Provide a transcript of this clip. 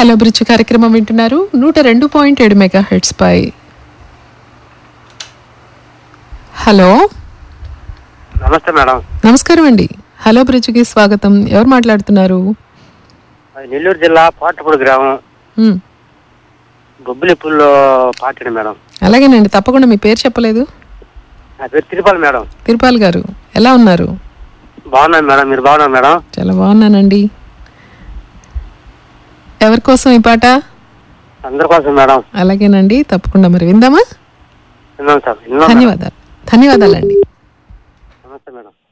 Hello bridge కార్యక్రమం వింటున్నారు 102.7 mega hertz పై. Hello, నమస్తే మేడం. నమస్కారం అండి. హలో బ్రిడ్జ్కి స్వాగతం. ఎవరు మాట్లాడుతున్నారు? నెల్లూరు జిల్లా పాటపూడి గ్రామం గొబ్బిలిపుల్లో పాటిడి మేడం. అలాగేనండి, తప్పకుండా. మీ పేరు చెప్పలేదు. నా పేరు తిరుపాల్ మేడం. తిరుపాల్ గారు ఎలా ఉన్నారు? బాగున్నాను మేడం, మీరు బాగున్నారు మేడం? చాలా బాగున్నానండి. ఎవరి కోసం ఈ పాట? అందరి కోసం మేడం. అలాగేనండి, తప్పకుండా. మరి విందామా? విన్నాం సార్. ధన్యవాదాలండి. నమస్తే మేడం.